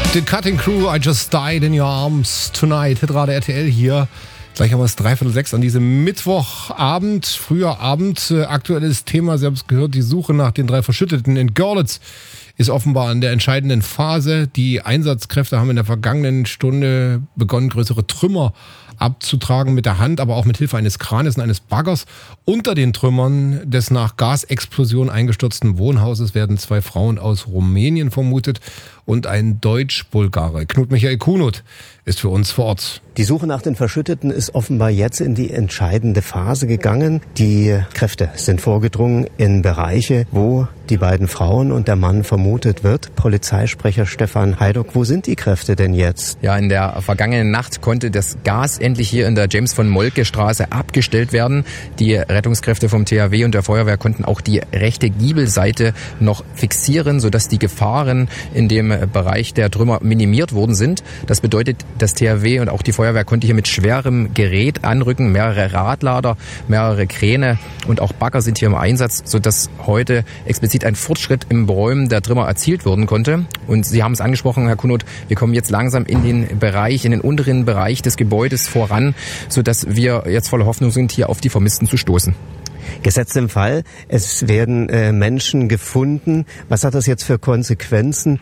The Cutting Crew, I Just Died in Your Arms Tonight. Hitrade RTL hier. Gleich haben wir es 5:45 an diesem Mittwochabend, früher Abend. Aktuelles Thema, Sie haben es gehört, die Suche nach den 3 Verschütteten in Görlitz ist offenbar in der entscheidenden Phase. Die Einsatzkräfte haben in der vergangenen Stunde begonnen, größere Trümmer abzutragen mit der Hand, aber auch mit Hilfe eines Kranes und eines Baggers. Unter den Trümmern des nach Gasexplosion eingestürzten Wohnhauses werden 2 Frauen aus Rumänien vermutet und ein Deutsch-Bulgare. Knut-Michael Kunut ist für uns vor Ort. Die Suche nach den Verschütteten ist offenbar jetzt in die entscheidende Phase gegangen. Die Kräfte sind vorgedrungen in Bereiche, wo die beiden Frauen und der Mann vermutet wird. Polizeisprecher Stefan Heidock, wo sind die Kräfte denn jetzt? Ja, in der vergangenen Nacht konnte das Gas endlich hier in der James-von-Moltke-Straße abgestellt werden. Die Rettungskräfte vom THW und der Feuerwehr konnten auch die rechte Giebelseite noch fixieren, sodass die Gefahren in dem Bereich der Trümmer minimiert worden sind. Das bedeutet, das THW und auch die Feuerwehr konnte hier mit schwerem Gerät anrücken. Mehrere Radlader, mehrere Kräne und auch Bagger sind hier im Einsatz, sodass heute explizit ein Fortschritt im Beräumen der Trümmer erzielt werden konnte. Und Sie haben es angesprochen, Herr Kunut, wir kommen jetzt langsam in den unteren Bereich des Gebäudes voran, sodass wir jetzt voller Hoffnung sind, hier auf die Vermissten zu stoßen. Gesetzt im Fall, es werden Menschen gefunden. Was hat das jetzt für Konsequenzen